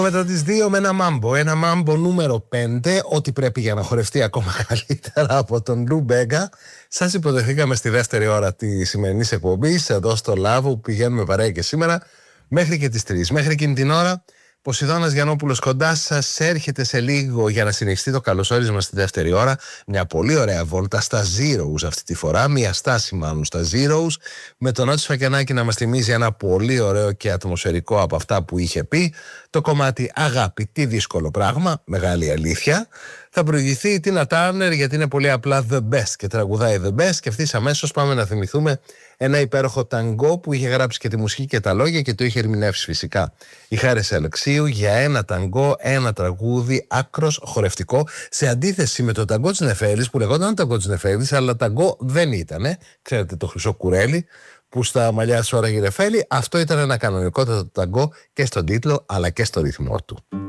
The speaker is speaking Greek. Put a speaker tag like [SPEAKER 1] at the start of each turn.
[SPEAKER 1] Μετά τις 2 με ένα μάμπο. Ένα μάμπο νούμερο 5, ό,τι πρέπει για να χορευτεί ακόμα καλύτερα από τον Λου Μπέγκα. Σας υποδεχθήκαμε στη δεύτερη ώρα της σημερινής εκπομπής, εδώ στο Λάβο, που πηγαίνουμε παρέα και σήμερα, μέχρι και τις 3. Μέχρι εκείνη την ώρα, Ποσειδώνας Γιαννόπουλος κοντά σας, έρχεται σε λίγο για να συνεχιστεί το καλωσόρισμα στη δεύτερη ώρα. Μια πολύ ωραία βόλτα στα Zeros αυτή τη φορά, μια στάση μάλλον στα Zeros, με τον Άτση Φακιανάκη να μας θυμίζει ένα πολύ ωραίο και ατμοσφαιρικό από αυτά που είχε πει. Το κομμάτι «Αγάπη, τι δύσκολο πράγμα», μεγάλη αλήθεια. Θα προηγηθεί η Τίνα Τάρνερ, γιατί είναι πολύ απλά the best και τραγουδάει the best, και ευθύς αμέσως πάμε να θυμηθούμε ένα υπέροχο ταγκό που είχε γράψει και τη μουσική και τα λόγια και το είχε ερμηνεύσει φυσικά η Χάρης Αλεξίου, για ένα ταγκό, ένα τραγούδι άκρος χορευτικό, σε αντίθεση με το ταγκό της Νεφέλης που λεγόταν ταγκό της Νεφέλης, αλλά ταγκό δεν ήτανε. Ξέρετε το χρυσό κουρέλι που στα μαλλιά σου ώραγε η Νεφέλη, αυτό ήταν ένα κανονικότατο ταγκό και στον τίτλο αλλά και στο ρυθμό του.